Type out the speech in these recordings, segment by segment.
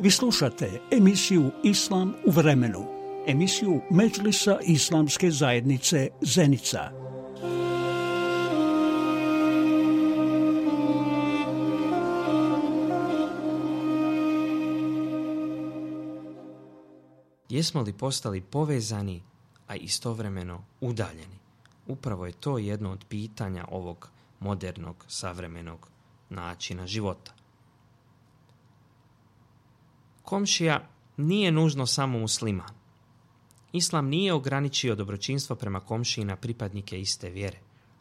Vi slušate emisiju Islam u vremenu, emisiju Medžlisa Islamske zajednice Zenica. Jesmo li postali povezani, a istovremeno udaljeni? Upravo je to jedno od pitanja ovog modernog, savremenog načina života. Komšija nije nužno samo musliman. Islam nije ograničio dobročinstvo prema komšiji na pripadnike iste vjere.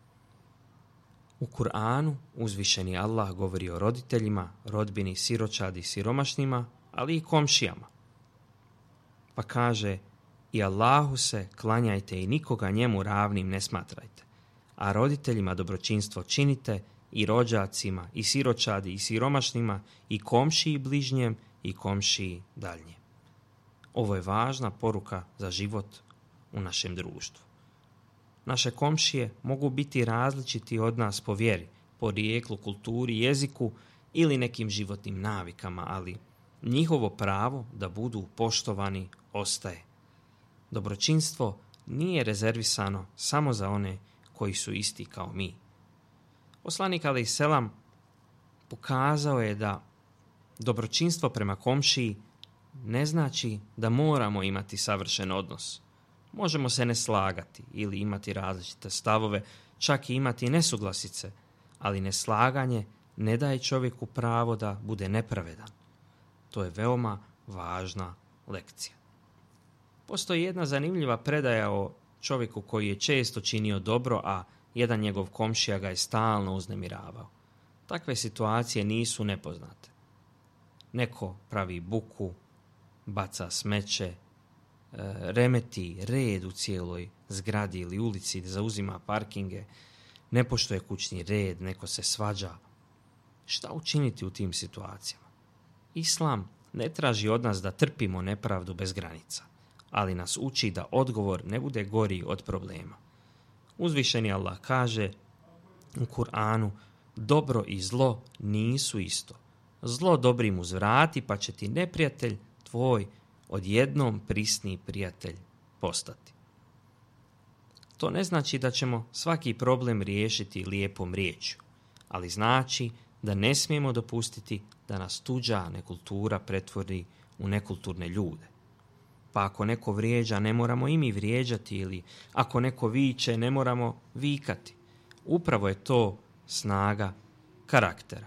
U Kur'anu uzvišeni Allah govori o roditeljima, rodbini, siročadi, siromašnima, ali i komšijama. Pa kaže: i Allahu se klanjajte i nikoga njemu ravnim ne smatrajte, a roditeljima dobročinstvo činite, i rođacima, i siročadi, i siromašnima, i komšiji bližnjem, i komšiji daljnjem. Ovo je važna poruka za život u našem društvu. Naše komšije mogu biti različiti od nas po vjeri, porijeklu, kulturi, jeziku ili nekim životnim navikama, ali njihovo pravo da budu poštovani ostaje. Dobročinstvo nije rezervisano samo za one koji su isti kao mi. Poslanik alejselam pokazao je da dobročinstvo prema komšiji ne znači da moramo imati savršen odnos. Možemo se ne slagati ili imati različite stavove, čak i imati nesuglasice, ali neslaganje ne daje čovjeku pravo da bude nepravedan. To je veoma važna lekcija. Postoji jedna zanimljiva predaja o čovjeku koji je često činio dobro, a jedan njegov komšija ga je stalno uznemiravao. Takve situacije nisu nepoznate. Neko pravi buku, baca smeće, remeti red u cijeloj zgradi ili ulici, zauzima parkinge, ne poštuje kućni red, neko se svađa. Šta učiniti u tim situacijama? Islam ne traži od nas da trpimo nepravdu bez granica, ali nas uči da odgovor ne bude gori od problema. Uzvišeni Allah kaže u Kur'anu: dobro i zlo nisu isto. Zlo dobrim uzvrati, pa će ti neprijatelj tvoj odjednom prisni prijatelj postati. To ne znači da ćemo svaki problem riješiti lijepom riječju, ali znači da ne smijemo dopustiti da nas tuđa nekultura pretvori u nekulturne ljude. Pa ako neko vrijeđa, ne moramo i mi vrijeđati, ili ako neko viče, ne moramo vikati. Upravo je to snaga karaktera.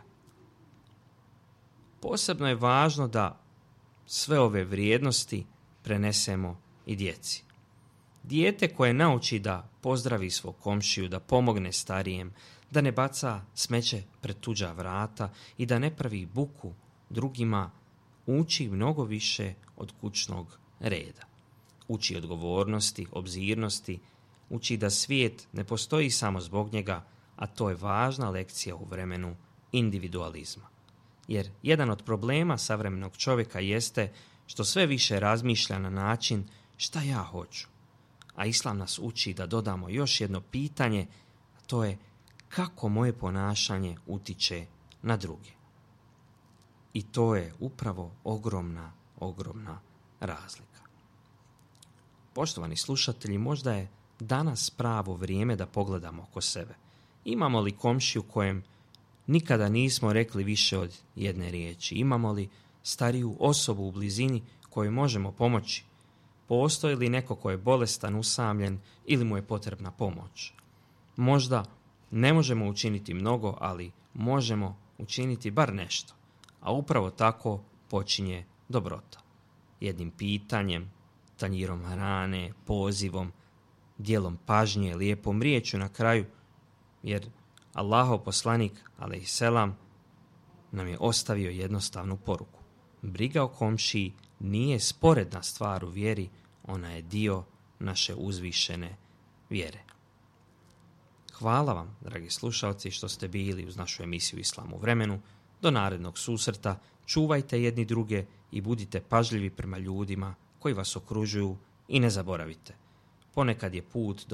Posebno je važno da sve ove vrijednosti prenesemo i djeci. Dijete koje nauči da pozdravi svog komšiju, da pomogne starijem, da ne baca smeće pred tuđa vrata i da ne pravi buku drugima, uči mnogo više od kućnog reda. Uči odgovornosti, obzirnosti, uči da svijet ne postoji samo zbog njega, a to je važna lekcija u vremenu individualizma. Jer jedan od problema savremenog čovjeka jeste što sve više razmišlja na način šta ja hoću. A Islam nas uči da dodamo još jedno pitanje, a to je kako moje ponašanje utiče na druge. I to je upravo ogromna razlika. Poštovani slušatelji, možda je danas pravo vrijeme da pogledamo oko sebe. Imamo li komšiju kojem nikada nismo rekli više od jedne riječi? Imamo li stariju osobu u blizini kojoj možemo pomoći? Postoji li neko ko je bolestan, usamljen ili mu je potrebna pomoć? Možda ne možemo učiniti mnogo, ali možemo učiniti bar nešto. A upravo tako počinje dobrota. Jednim pitanjem, tanjirom hrane, pozivom, dijelom pažnje, lijepom riječju na kraju, jer Allahov poslanik alejselam nam je ostavio jednostavnu poruku. Briga o komšiji nije sporedna stvar u vjeri, ona je dio naše uzvišene vjere. Hvala vam, dragi slušalci, što ste bili uz našu emisiju Islam u vremenu. Do narednog susreta, čuvajte jedni druge i budite pažljivi prema ljudima koji vas okružuju i ne zaboravite. Ponekad je put do